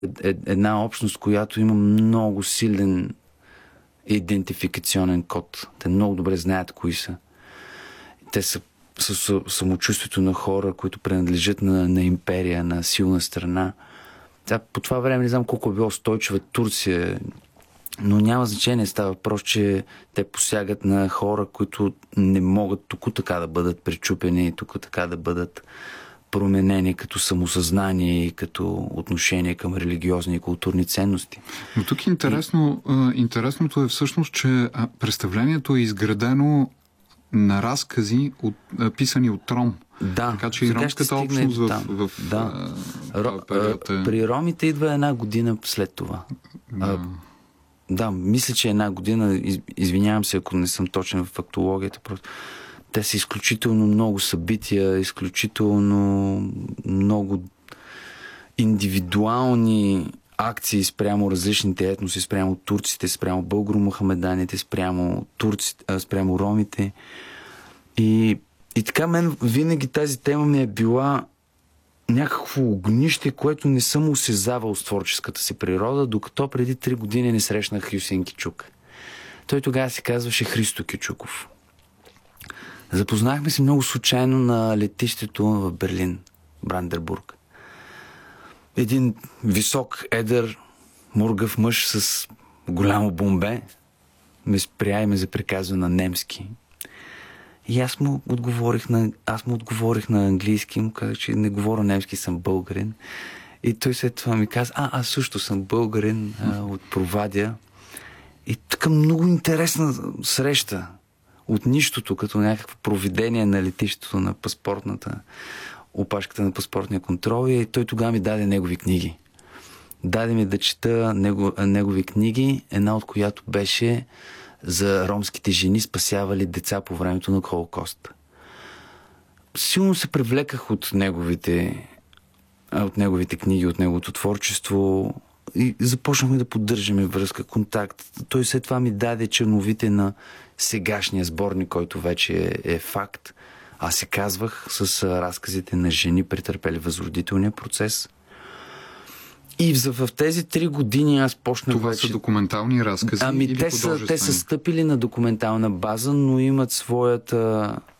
една общност, която има много силен идентификационен код. Те много добре знаят кои са. Те са самочувствието на хора, които принадлежат на империя, на силна страна. По това време не знам колко е било устойчива Турция, но няма значение. Става въпрос, че те посягат на хора, които не могат тук така да бъдат пречупени, тук така да бъдат променени като самосъзнание и като отношение към религиозни и културни ценности. Но тук интересното е всъщност, че представлението е изградено на разкази, писани от Ром. Да, така че и ромската общност в период е... При ромите идва една година след това. Да, мисля, че една година, извинявам се, ако не съм точен в фактологията, просто те са изключително много събития, изключително много индивидуални акции спрямо различните етноси, спрямо турците, спрямо българо-мухамеданите, спрямо ромите. И така мен винаги тази тема ми е била някакво огнище, което не съм осезавал с творческата си природа, докато преди 3 години не срещнах Хюсеин Кючук. Той тогава се казваше Христо Кючуков. Запознахме се много случайно на летището в Берлин, Брандербург. Един висок, едър, мургав мъж с голямо бомбе ме спря и ме заприказва на немски. И аз му отговорих на английски, му казах, че не говоря немски, съм българин. И той след това ми каза, аз също съм българин от Провадия. И така много интересна среща от нищото, като някакво провидение на летището на паспортната, опашката на паспортния контрол, и той тогава ми даде негови книги. Даде ми да чета негови книги, една от която беше за ромските жени, спасявали деца по времето на Холокоста. Силно се привлеках от неговите книги, от неговото творчество и започнахме да поддържаме връзка, контакт. Той след това ми даде черновите на сегашния сборник, който вече е факт. Аз се казвах с разказите на жени, претърпели възродителния процес. И в тези 3 години аз почнах Това вече... са документални разкази или те са стъпили на документална база, но имат своята